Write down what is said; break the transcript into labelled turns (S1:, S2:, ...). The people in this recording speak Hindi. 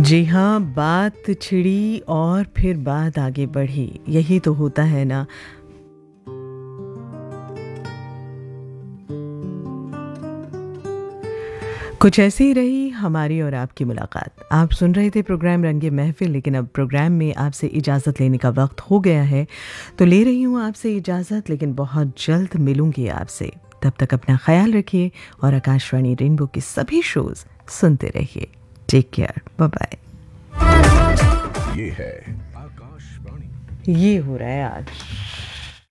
S1: जी हाँ, बात छिड़ी और फिर बात आगे बढ़ी, यही तो होता है ना। कुछ ऐसे ही रही हमारी और आपकी मुलाकात। आप सुन रहे थे प्रोग्राम रंगे महफ़िल, लेकिन अब प्रोग्राम में आपसे इजाज़त लेने का वक्त हो गया है, तो ले रही हूँ आपसे इजाज़त, लेकिन बहुत जल्द मिलूँगी आपसे। तब तक अपना ख़्याल रखिए और आकाशवाणी रेनबो के सभी शोज़ सुनते रहिए। Take care, bye bye.
S2: ये है आकाशवाणी।
S1: ये हो रहा है आज।